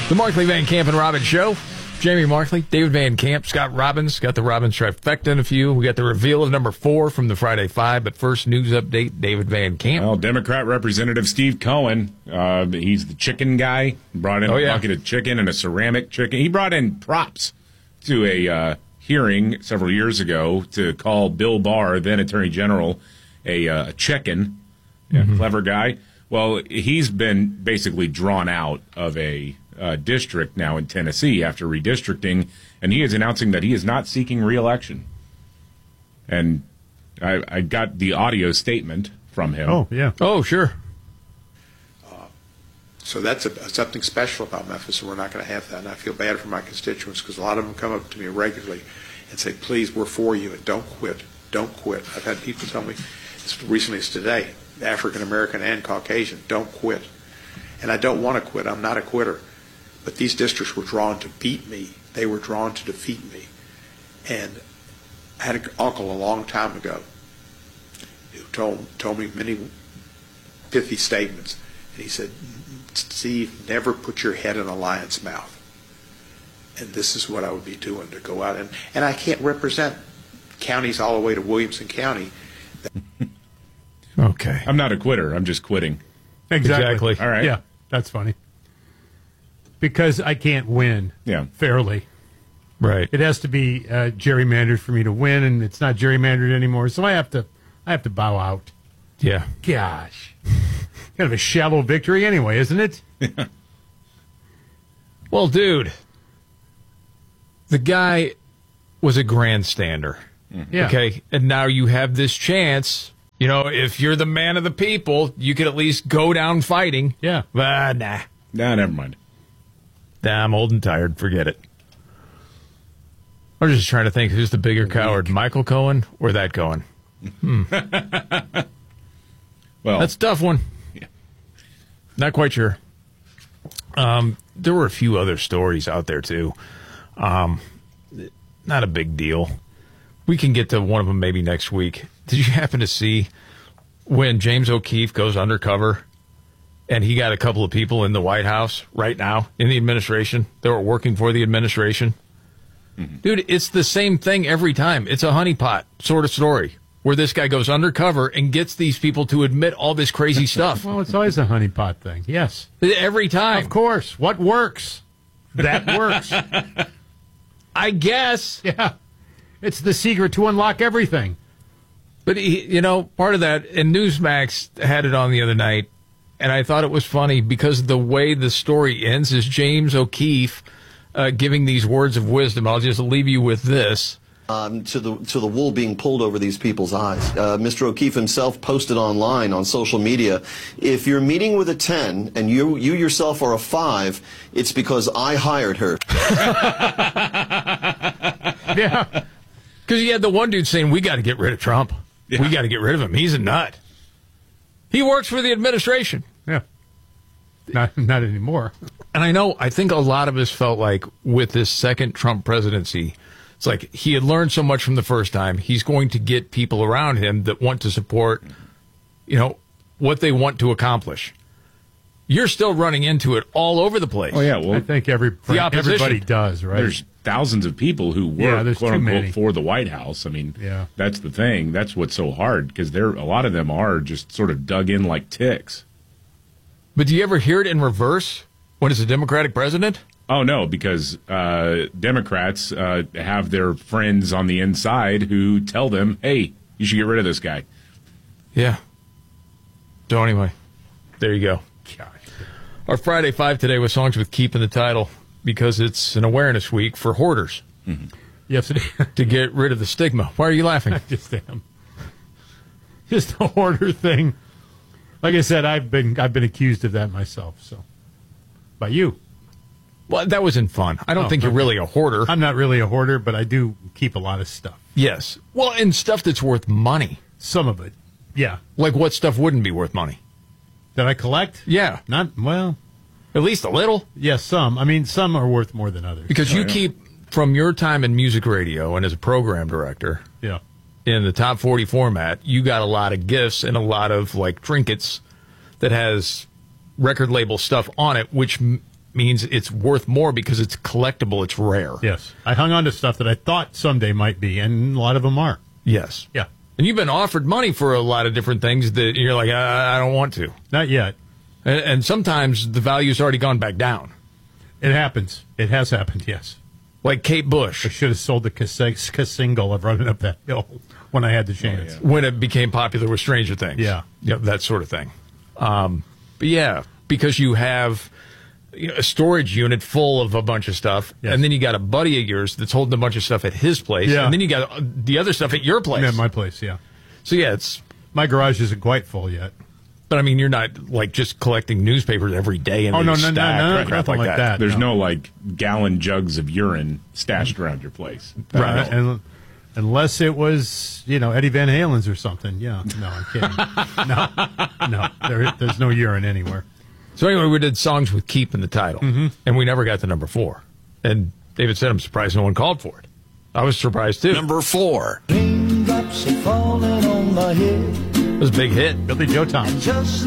The Markley, Van Camp, and Robbins Show. Jamie Markley, David Van Camp, Scott Robbins. Got the Robbins trifecta in a few. We got the reveal of number 4 from the Friday Five. But first, news update, David Van Camp. Well, Democrat Representative Steve Cohen, he's the chicken guy. Brought in a bucket of chicken and a ceramic chicken. He brought in props to a hearing several years ago to call Bill Barr, then Attorney General, a chicken. Mm-hmm. Clever guy. Well, he's been basically drawn out of a district now in Tennessee after redistricting, and he is announcing that he is not seeking re-election. And I got the audio statement from him. Oh, yeah. Oh, sure. So that's something special about Memphis, and we're not going to have that. And I feel bad for my constituents because a lot of them come up to me regularly and say, please, we're for you, and don't quit. Don't quit. I've had people tell me, as recently as today, African-American and Caucasian, don't quit. And I don't want to quit. I'm not a quitter. But these districts were drawn to beat me. They were drawn to defeat me. And I had an uncle a long time ago who told me many pithy statements. And he said, Steve, never put your head in a lion's mouth. And this is what I would be doing, to go out. And I can't represent counties all the way to Williamson County. Okay. I'm not a quitter. I'm just quitting. Exactly. All right. Yeah, that's funny. Because I can't win fairly. Right. It has to be gerrymandered for me to win, and it's not gerrymandered anymore, so I have to bow out. Yeah. Gosh. Kind of a shallow victory anyway, isn't it? Well, dude, the guy was a grandstander. Mm-hmm. Yeah. Okay? And now you have this chance. You know, if you're the man of the people, you could at least go down fighting. Yeah. But nah. Nah, never mind. Nah, I'm old and tired. Forget it. I was just trying to think, who's the bigger coward, Michael Cohen or that Cohen? Well, that's a tough one. Yeah. Not quite sure. There were a few other stories out there, too. Not a big deal. We can get to one of them maybe next week. Did you happen to see when James O'Keefe goes undercover and he got a couple of people in the White House right now in the administration that were working for the administration? Mm-hmm. Dude, it's the same thing every time. It's a honeypot sort of story where this guy goes undercover and gets these people to admit all this crazy stuff. Well, it's always a honeypot thing. Yes. Every time. Of course. What works? That works. I guess. Yeah. It's the secret to unlock everything. But, part of that, and Newsmax had it on the other night, and I thought it was funny because the way the story ends is James O'Keefe giving these words of wisdom. I'll just leave you with this. To the wool being pulled over these people's eyes. Mr. O'Keefe himself posted online on social media, if you're meeting with a 10 and you yourself are a 5, it's because I hired her. Yeah. Because you had the one dude saying, we got to get rid of Trump. Yeah. We got to get rid of him. He's a nut. He works for the administration. Yeah. Not anymore. And I think a lot of us felt like with this second Trump presidency, it's like he had learned so much from the first time. He's going to get people around him that want to support, what they want to accomplish. You're still running into it all over the place. Oh, yeah. Well, I think everybody does, right? There's thousands of people who work, quote unquote, for the White House. I mean, that's the thing. That's what's so hard because a lot of them are just sort of dug in like ticks. But do you ever hear it in reverse when it's a Democratic president? Oh, no, because Democrats have their friends on the inside who tell them, hey, you should get rid of this guy. Yeah. So anyway, there you go. Gosh. Our Friday Five today was songs with Keep in the title because it's an awareness week for hoarders. Mm-hmm. Yes, it is. To get rid of the stigma. Why are you laughing? I just am. Just a hoarder thing. Like I said, I've been accused of that myself. So, by you. Well, that wasn't fun. I don't think you're really a hoarder. I'm not really a hoarder, but I do keep a lot of stuff. Yes. Well, and stuff that's worth money. Some of it. Yeah. Like what stuff wouldn't be worth money? That I collect? Yeah. At least a little. Yes, some. I mean, some are worth more than others. Because you keep, from your time in music radio and as a program director, in the top 40 format, you got a lot of gifts and a lot of, trinkets that has record label stuff on it, which means it's worth more because it's collectible. It's rare. Yes. I hung on to stuff that I thought someday might be, and a lot of them are. Yes. Yeah. And you've been offered money for a lot of different things that you're like, I don't want to. Not yet. And sometimes the value's already gone back down. It happens. It has happened, yes. Like Kate Bush. I should have sold the single of Running Up That Hill when I had the chance. Oh, yeah. When it became popular with Stranger Things. Yeah. Yep, that sort of thing. But yeah, because you have a storage unit full of a bunch of stuff, yes. and then you got a buddy of yours that's holding a bunch of stuff at his place, and then you got the other stuff at your place. At my place, yeah. So yeah, it's... My garage isn't quite full yet. But I mean, you're not like just collecting newspapers every day and nothing like that. There's no like gallon jugs of urine stashed around your place, right? And unless it was Eddie Van Halen's or something. Yeah, no, I'm kidding. no, there's no urine anywhere. So anyway, we did songs with "keep" in the title, and we never got to number 4. And David said, "I'm surprised no one called for it." I was surprised too. Number 4. Raindrops are falling on my head. It was a big hit. Billy Joe Thomas.